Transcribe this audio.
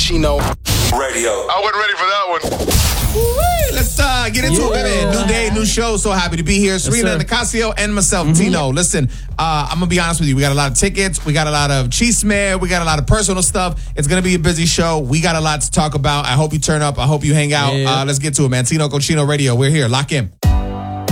Chino Radio. I wasn't ready for that one. Let's get into it, baby. New day, new show. So happy to be here. Serena Nicasio and myself, Tino. Listen, I'm going to be honest with you. We got a lot of tickets. We got a lot of chisme. We got a lot of personal stuff. It's going to be a busy show. We got a lot to talk about. I hope you turn up. I hope you hang out. Let's get to it, man. Tino Cochino Radio. We're here. Lock in.